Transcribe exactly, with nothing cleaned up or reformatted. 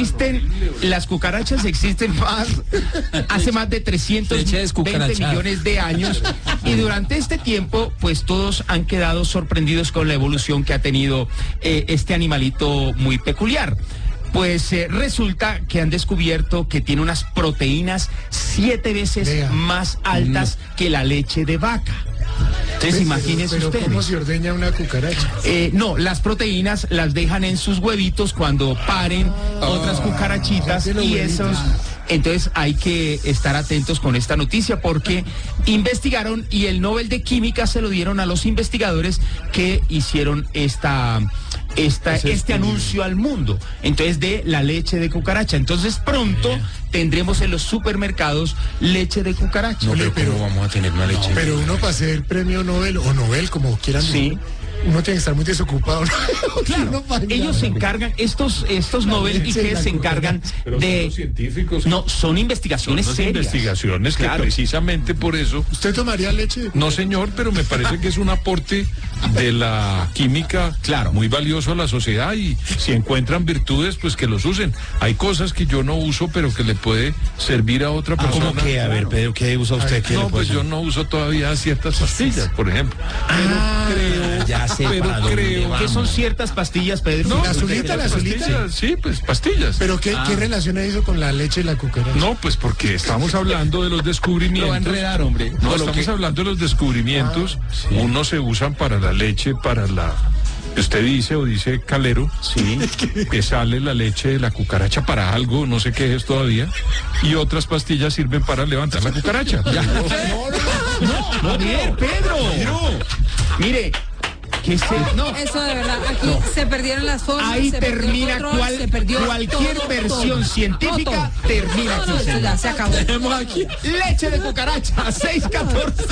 existen, las cucarachas existen más, hace más de trescientos veinte millones de años, y durante este tiempo, pues todos han quedado sorprendidos con la evolución que ha tenido eh, este animalito muy peculiar. Pues eh, resulta que han descubierto que tiene unas proteínas siete veces Vea. más altas mm. que la leche de vaca. Entonces, pero, imagínense pero, ustedes. ¿Cómo se ordeña una cucaracha? Eh, no, las proteínas las dejan en sus huevitos cuando paren ah, otras cucarachitas y esos... Entonces hay que estar atentos con esta noticia porque investigaron y el Nobel de Química se lo dieron a los investigadores que hicieron esta... Esta, este anuncio al mundo, entonces de la leche de cucaracha. Entonces pronto tendremos en los supermercados leche de cucaracha. No, pero, pero vamos a tener una leche. No, pero uno para ser premio Nobel o Nobel, como quieran decir, sí. uno tiene que estar muy desocupado, ¿no? Claro, ellos se encargan, estos estos Nobel y que se encargan pero de... Son científicos. No, son investigaciones son serias. investigaciones que claro. precisamente por eso... ¿Usted tomaría leche? No, señor, pero me parece que es un aporte de la química claro. muy valioso a la sociedad y si encuentran virtudes, pues que los usen. Hay cosas que yo no uso, pero que le puede servir a otra persona. ¿Cómo que? A ver, Pedro, ¿qué usa usted? Ay, no, pues yo no uso todavía ciertas pastillas, por ejemplo. Ah, pero creo... Ya sé pero creo ¿qué son ciertas pastillas, Pedro? No, la azulita, la azulita. Sí, pues pastillas. ¿Pero qué, ah. qué relación hay eso con la leche y la cucaracha? No, pues porque estamos hablando de los descubrimientos. Lo va a enredar, hombre. No, estamos que... hablando de los descubrimientos. Ah, sí. Unos se usan para la leche, para la... Usted dice o dice Calero, sí, que sale la leche de la cucaracha para algo, no sé qué es todavía, y otras pastillas sirven para levantar la cucaracha. Ya. No, no, no, no, bien, Pedro. No. Mire, que se, no. Eso de verdad, aquí no. se perdieron las formas. Ahí se termina control, cual, se perdió cualquier todo, versión todo, científica, todo. termina No, no, aquí. no, ya se acabó. Tenemos aquí leche de cucaracha, seis catorce.